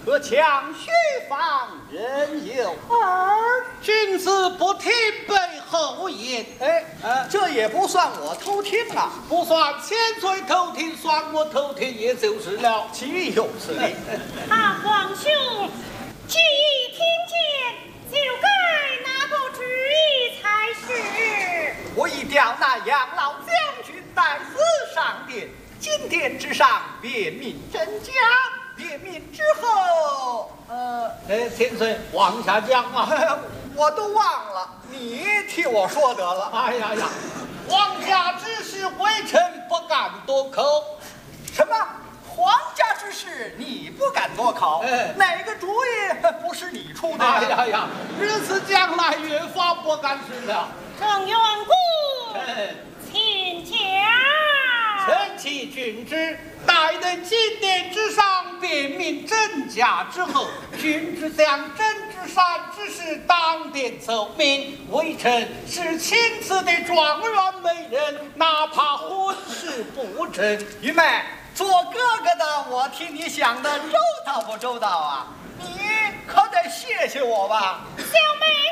可强须防人有。 君子不听背后言。 这也不算我偷听啊， 不算千岁偷听，算我偷听也就是了。 岂有此理！ 皇兄，既已听见，就该拿个主意才是。 我已调那杨老将军带子上殿，金殿之上辨明真假，辨明之后， 千岁往下讲啊。 我都忘了，你替我说得了。 哎呀呀，王家之事，微臣不敢多口。 什么？皇家之事你不敢多考？哪个主意不是你出的？ 哎呀呀，日子将来越发不敢事了。 郑元固，请讲。 臣启君之，待等金殿之上辨明真假之后，君之将真之善之事当殿奏明，微臣是亲赐的状元美人，哪怕婚事不成。 玉妹，做哥哥的我替你想的周到不周到啊？你可得谢谢我吧。 小妹